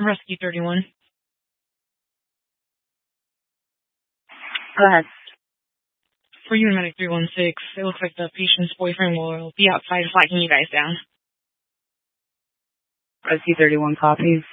Rescue 31. Go ahead. For you and Medic 316, it looks like the patient's boyfriend will be outside flagging you guys down. Rescue 31 copies.